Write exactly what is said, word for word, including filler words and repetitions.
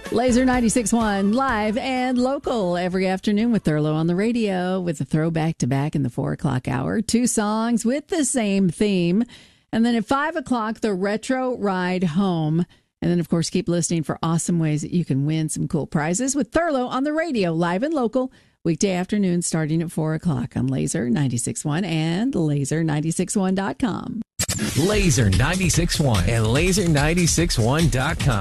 Laser ninety-six point one, live and local every afternoon with Thurlow on the radio with a throwback to back in the four o'clock hour. Two songs with the same theme. And then at five o'clock, the retro ride home. And then, of course, keep listening for awesome ways that you can win some cool prizes with Thurlow on the radio, live and local, weekday afternoon starting at four o'clock on Laser ninety-six point one and laser ninety-six one dot com. Laser ninety-six point one and laser ninety-six one dot com.